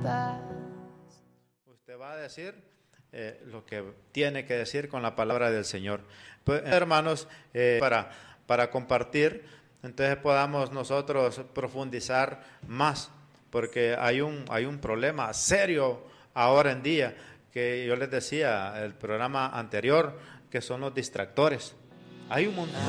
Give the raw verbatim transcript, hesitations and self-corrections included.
paz. Usted va a decir eh, lo que tiene que decir con la palabra del Señor. Pues, hermanos, eh, para, para compartir, entonces podamos nosotros profundizar más, porque hay un, hay un problema serio ahora en día, que yo les decía el programa anterior, que son los distractores. Hay un montón